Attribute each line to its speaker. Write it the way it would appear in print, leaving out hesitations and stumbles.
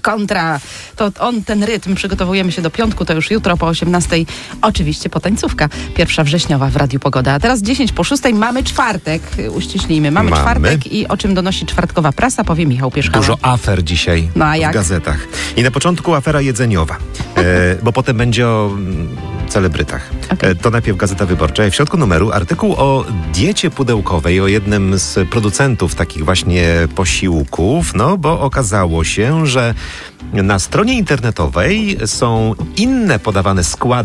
Speaker 1: kontra. To ten rytm. Przygotowujemy się do piątku, to już jutro po 18:00. Oczywiście potańcówka. 1 wrześniowa w Radiu Pogoda. A teraz 10:06. Mamy czwartek. Uściślijmy. Mamy czwartek i o czym donosi czwartkowa prasa, powie Michał Pierzchała.
Speaker 2: Dużo afer dzisiaj w gazetach. I na początku afera jedzeniowa, bo potem będzie o celebrytach. Okay. To najpierw Gazeta Wyborcza. W środku numeru artykuł o diecie pudełkowej, o jednym z producentów takich właśnie posiłków, no bo okazało się, że na stronie internetowej są inne podawane składy